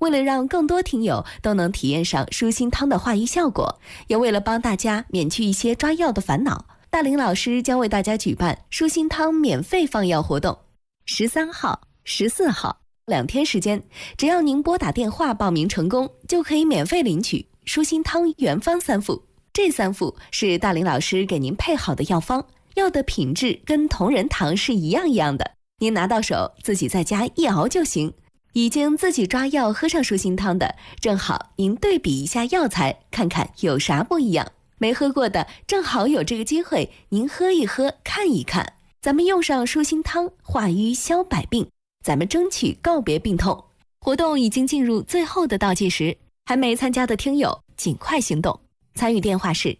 为了让更多听友都能体验上舒心汤的化瘀效果，也为了帮大家免去一些抓药的烦恼，大林老师将为大家举办舒心汤免费放药活动，13号、14号2天时间，只要您拨打电话报名成功，就可以免费领取舒心汤原方3副。这3副是大林老师给您配好的药方，药的品质跟同仁堂是一样的，您拿到手自己在家一熬就行。已经自己抓药喝上舒心汤的，正好您对比一下药材，看看有啥不一样。没喝过的，正好有这个机会，您喝一喝，看一看。咱们用上舒心汤，化瘀消百病，咱们争取告别病痛。活动已经进入最后的倒计时，还没参加的听友尽快行动。参与电话是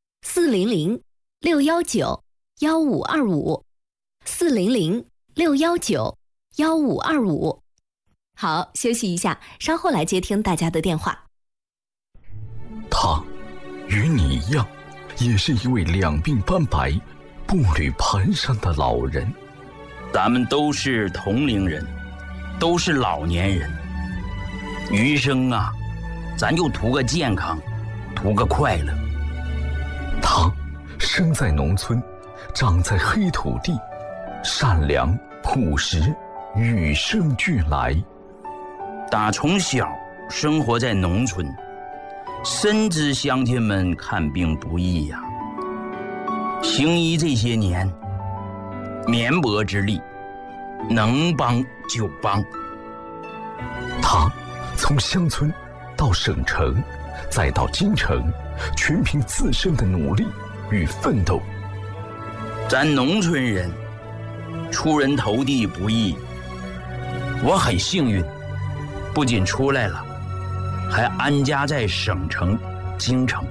400-619-1525，400-619-1525。好，休息一下，稍后来接听大家的电话。 他与你一样，也是一位两鬓斑白、步履蹒跚的老人。 咱们都是同龄人，都是老年人，余生啊，咱就图个健康，图个快乐。 他生在农村，长在黑土地，善良朴实，与生俱来。 打从小生活在农村，深知乡亲们看病不易呀。行医这些年，绵薄之力，能帮就帮。 他从乡村到省城，再到京城，全凭自身的努力与奋斗。 咱农村人出人头地不易，我很幸运，不仅出来了，还安家在省城京城。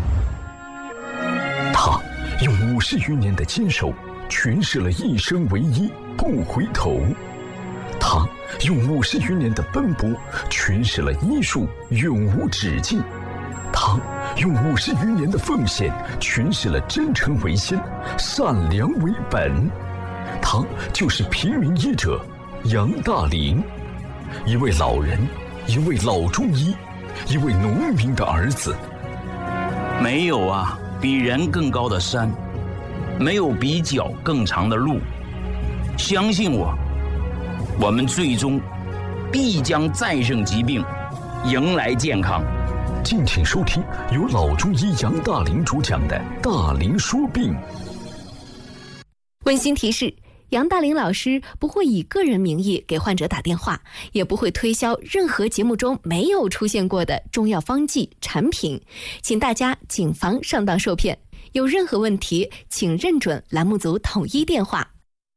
他用50余年的坚守诠释了一生唯一不回头，他用50余年的奔波诠释了医术永无止境，他用50余年的奉献诠释了真诚为先，善良为本。他就是平民医者杨大林，一位老人，一位老中医，一位农民的儿子。 没有啊比人更高的山，没有比脚更长的路。相信我，我们最终必将战胜疾病，迎来健康。 敬请收听由老中医杨大林主讲的《大林说病》。 温馨提示，杨大林老师不会以个人名义给患者打电话，也不会推销任何节目中没有出现过的中药方剂产品，请大家谨防上当受骗。有任何问题，请认准栏目组统一电话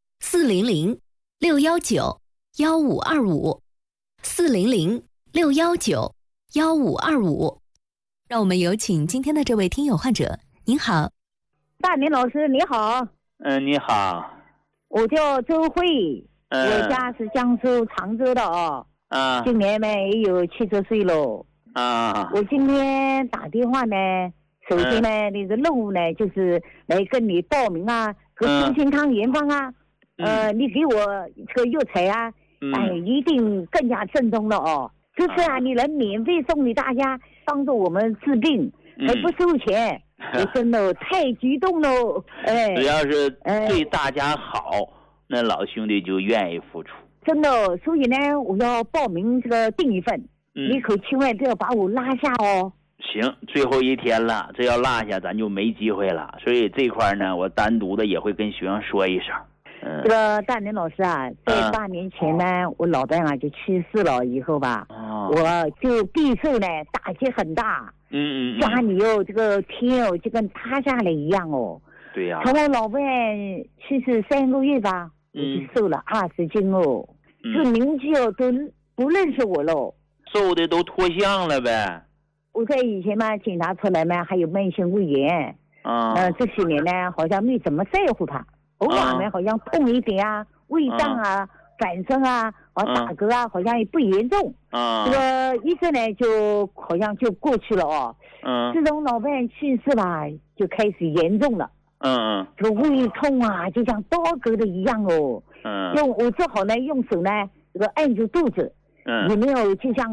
400-619-1525，400-619-1525。让我们有请今天的这位听友患者。您好， 大林老师你好。 你好。 我叫周慧，我家是江苏常州的哦。今年呢也有70岁了。我今天打电话呢，首先呢，那个任务呢就是来跟你报名啊，和舒心汤原方啊，你给我这个药材啊，一定更加正宗了哦。这次啊，你能免费送给大家，帮助我们治病，还不收钱。我真的太激动了， 只要是对大家好，那老兄弟就愿意付出。 真的，所以呢，我要报名这个订一份，你可千万不要把我拉下哦。 行，最后一天了，这要落下咱就没机会了，所以这块呢，我单独的也会跟学生说一声。 这个大林老师啊，在8年前呢，我老伴啊就去世了以后吧，我就备受呢打击很大。家里这个天就跟塌下来一样哦。 对呀。 从我老伴去世3个月吧，我就瘦了20斤哦。这邻居都不认识我了， 瘦的都脱相了呗。 我在以前嘛检查出来嘛还有慢性胃炎，这些年呢好像没怎么在乎它，偶尔呢好像痛一点啊，胃胀啊，反生啊，打嗝啊，好像也不严重。这个医生呢就好像就过去了哦。自从老伴去世吧，就开始严重了。这个胃痛啊，就像刀割的一样哦。我只好呢用手呢这个按住肚子，有没有就像